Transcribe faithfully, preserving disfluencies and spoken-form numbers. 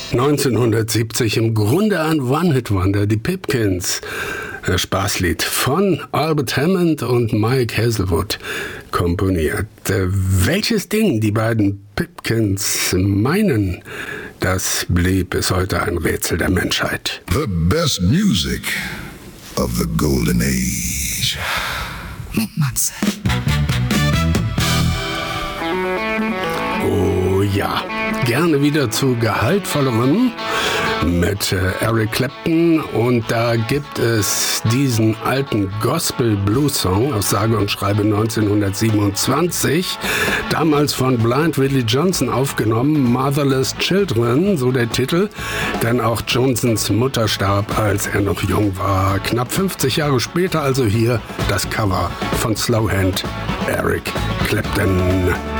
neunzehnhundertsiebzig im Grunde ein One-Hit-Wonder, die Pipkins. Ein Spaßlied von Albert Hammond und Mike Hazelwood komponiert. Welches Ding die beiden Pipkins meinen, das blieb bis heute ein Rätsel der Menschheit. The best music of the golden age. Mit Matze. Oh ja, gerne wieder zu gehaltvollerem mit äh, Eric Clapton, und da gibt es diesen alten Gospel-Blues-Song aus sage und schreibe neunzehnhundertsiebenundzwanzig, damals von Blind Willie Johnson aufgenommen, Motherless Children, so der Titel, denn auch Johnsons Mutter starb, als er noch jung war. Knapp fünfzig Jahre später also hier das Cover von Slowhand Eric Clapton.